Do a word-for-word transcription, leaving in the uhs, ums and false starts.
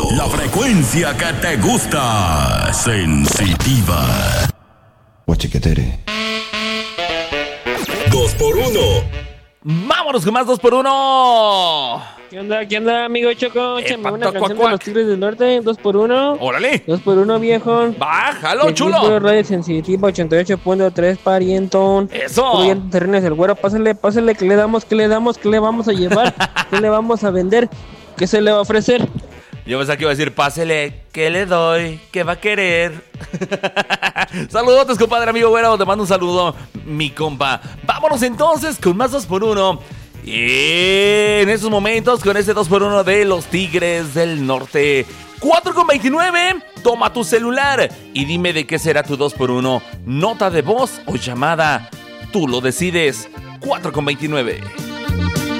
La frecuencia que te gusta. Sensitiva. Guachiquetere. Dos por uno. Vámonos con más dos por uno. ¿Qué onda? ¿Qué onda, amigo Choco? Échame Epa, una toc, canción cuac, de los Tigres del Norte, dos por uno. Órale. Dos por uno, viejo. Bájalo, De chulo. Grupo Radio Sensitiva ochenta y ocho punto tres, parientón. Eso. Pariente Terrenos del Güero, pásale, pásale, que le damos, que le damos, que le vamos a llevar, que le vamos a vender, que se le va a ofrecer. Yo pensaba que iba a decir, pásele, ¿qué le doy? ¿Qué va a querer? Saludotes, compadre, amigo güero. Te mando un saludo, mi compa. Vámonos entonces con más dos por uno. Y en estos momentos, con este dos por uno de los Tigres del Norte. cuatro con veintinueve. Toma tu celular y dime de qué será tu dos por uno. Nota de voz o llamada. Tú lo decides. cuatro con veintinueve.